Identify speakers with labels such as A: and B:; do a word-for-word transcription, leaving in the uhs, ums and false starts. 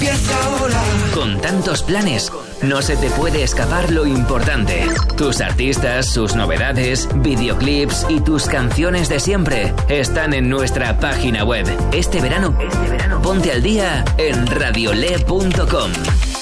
A: empieza ahora.
B: Con tantos planes, no se te puede escapar lo importante. Tus artistas, sus novedades, videoclips y tus canciones de siempre están en nuestra página web. Este verano, este verano ponte al día en radiole punto com.